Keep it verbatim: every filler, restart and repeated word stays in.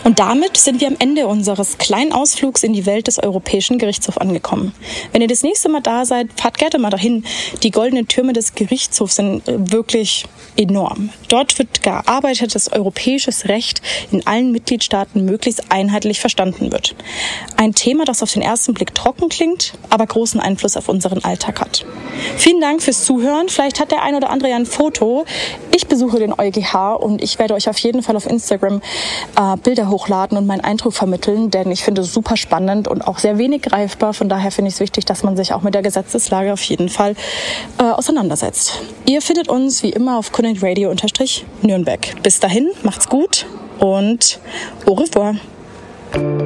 Und damit sind wir am Ende unseres kleinen Ausflugs in die Welt des Europäischen Gerichtshofs angekommen. Wenn ihr das nächste Mal da seid, fahrt gerne mal dahin. Die goldenen Türme des Gerichtshofs sind wirklich enorm. Dort wird gearbeitet, dass europäisches Recht in allen Mitgliedstaaten möglichst einheitlich verstanden wird. Ein Thema, das auf den ersten Blick trocken klingt, aber großen Einfluss auf unseren Alltag hat. Vielen Dank fürs Zuhören. Vielleicht hat der ein oder andere ja ein Foto. Ich besuche den EuGH und ich werde euch auf jeden Fall auf Instagram äh, Bilder hochladen und meinen Eindruck vermitteln, denn ich finde es super spannend und auch sehr wenig greifbar. Von daher finde ich es wichtig, dass man sich auch mit der Gesetzeslage auf jeden Fall äh, auseinandersetzt. Ihr findet uns wie immer auf Connect Radio Nürnberg. Bis dahin, macht's gut und au revoir.